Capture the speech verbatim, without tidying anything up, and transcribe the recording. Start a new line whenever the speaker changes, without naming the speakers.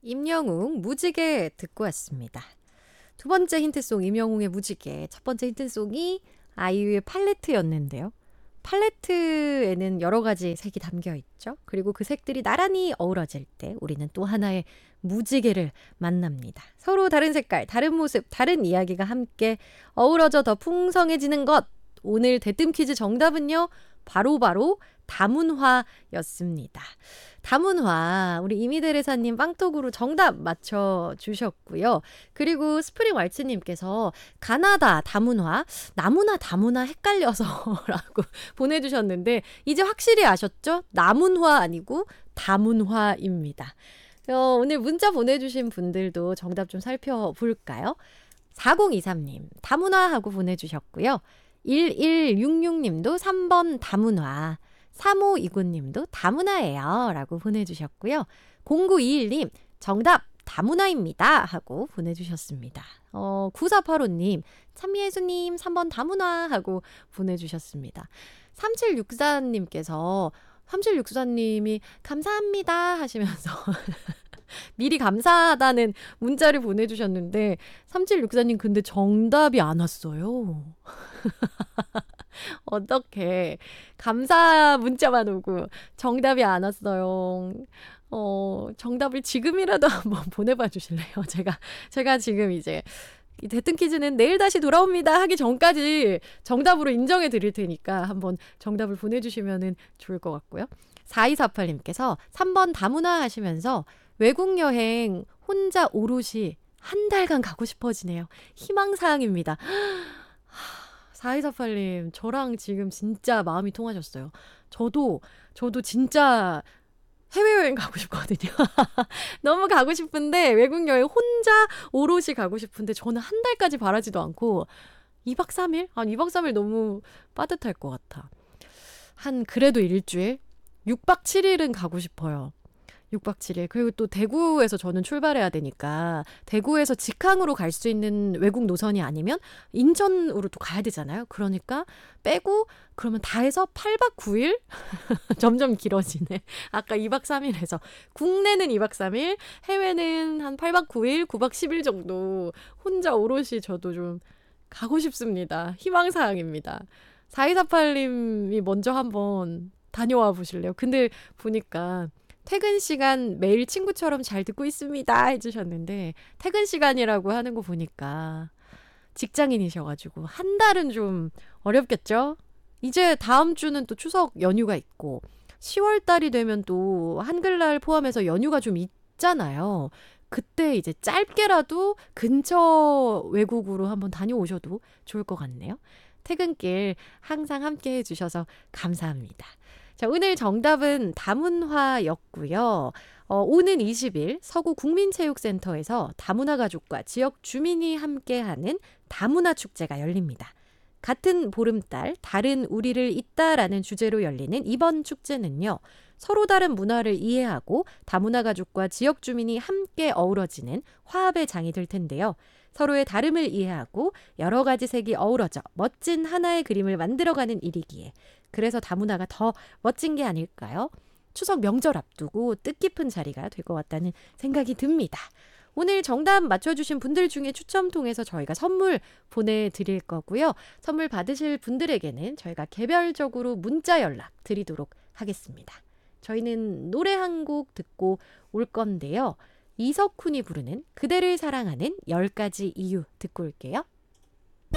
임영웅 무지개 듣고 왔습니다. 두 번째 힌트송 임영웅의 무지개, 첫 번째 힌트송이 아이유의 팔레트였는데요. 팔레트에는 여러 가지 색이 담겨 있죠. 그리고 그 색들이 나란히 어우러질 때 우리는 또 하나의 무지개를 만납니다. 서로 다른 색깔, 다른 모습, 다른 이야기가 함께 어우러져 더 풍성해지는 것. 오늘 대뜸 퀴즈 정답은요. 바로바로 다문화였습니다. 다문화, 우리 이미데레사님 빵떡으로 정답 맞춰주셨고요. 그리고 스프링 왈츠님께서 가나다 다문화, 나무나 다문화 헷갈려서 라고 보내주셨는데 이제 확실히 아셨죠? 나문화 아니고 다문화입니다. 어, 오늘 문자 보내주신 분들도 정답 좀 살펴볼까요? 사공이삼님 다문화 하고 보내주셨고요. 일일육육님도 삼 번 다문화, 삼오이구님도 다문화예요 라고 보내주셨고요. 공구이일님 정답 다문화입니다 하고 보내주셨습니다. 어, 구사팔오님 참미예수님 삼 번 다문화 하고 보내주셨습니다. 삼칠육사님께서 삼칠육사님이 감사합니다 하시면서 미리 감사하다는 문자를 보내주셨는데 삼칠육사님 근데 정답이 안 왔어요. 어떡해. 감사 문자만 오고 정답이 안 왔어요. 어, 정답을 지금이라도 한번 보내봐 주실래요? 제가, 제가 지금 이제 이 대뜸 퀴즈는 내일 다시 돌아옵니다 하기 전까지 정답으로 인정해 드릴 테니까 한번 정답을 보내주시면 좋을 것 같고요. 사이사팔님께서 삼 번 다문화 하시면서 외국 여행 혼자 오롯이 한 달간 가고 싶어지네요. 희망사항입니다. 사이사팔님 저랑 지금 진짜 마음이 통하셨어요. 저도 저도 진짜 해외여행 가고 싶거든요. 너무 가고 싶은데 외국 여행 혼자 오롯이 가고 싶은데 저는 한 달까지 바라지도 않고 이 박 삼 일? 아, 이 박 삼 일 너무 빠듯할 것 같아. 한 그래도 일주일? 육 박 칠 일은 가고 싶어요. 육 박 칠 일. 그리고 또 대구에서 저는 출발해야 되니까 대구에서 직항으로 갈 수 있는 외국 노선이 아니면 인천으로 또 가야 되잖아요. 그러니까 빼고 그러면 다 해서 팔 박 구 일? 점점 길어지네. 아까 이 박 삼 일에서 국내는 이 박 삼 일, 해외는 한 팔 박 구 일, 구 박 십 일 정도 혼자 오롯이 저도 좀 가고 싶습니다. 희망사항입니다. 사이사팔님이 먼저 한번 다녀와 보실래요? 근데 보니까 퇴근 시간 매일 친구처럼 잘 듣고 있습니다 해주셨는데 퇴근 시간이라고 하는 거 보니까 직장인이셔가지고 한 달은 좀 어렵겠죠? 이제 다음 주는 또 추석 연휴가 있고 시월 달이 되면 또 한글날 포함해서 연휴가 좀 있잖아요. 그때 이제 짧게라도 근처 외국으로 한번 다녀오셔도 좋을 것 같네요. 퇴근길 항상 함께 해주셔서 감사합니다. 자, 오늘 정답은 다문화였고요. 어, 오는 이십 일 서구 국민체육센터에서 다문화 가족과 지역 주민이 함께하는 다문화 축제가 열립니다. 같은 보름달 다른 우리를 잇다라는 주제로 열리는 이번 축제는요. 서로 다른 문화를 이해하고 다문화 가족과 지역 주민이 함께 어우러지는 화합의 장이 될 텐데요. 서로의 다름을 이해하고 여러 가지 색이 어우러져 멋진 하나의 그림을 만들어가는 일이기에 그래서 다문화가 더 멋진 게 아닐까요? 추석 명절 앞두고 뜻깊은 자리가 될 것 같다는 생각이 듭니다. 오늘 정답 맞춰주신 분들 중에 추첨 통해서 저희가 선물 보내드릴 거고요. 선물 받으실 분들에게는 저희가 개별적으로 문자 연락 드리도록 하겠습니다. 저희는 노래 한 곡 듣고 올 건데요. 이석훈이 부르는 그대를 사랑하는 열 가지 이유 듣고 올게요.